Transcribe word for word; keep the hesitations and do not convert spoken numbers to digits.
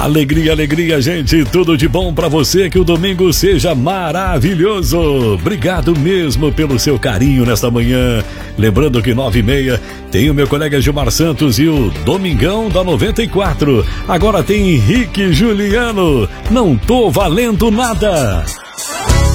Alegria, alegria, gente, tudo de bom pra você, que o domingo seja maravilhoso. Obrigado mesmo pelo seu carinho nesta manhã. Lembrando que nove e meia tem o meu colega Gilmar Santos e o Domingão da noventa e quatro. Agora tem Henrique Juliano, Não Tô Valendo Nada.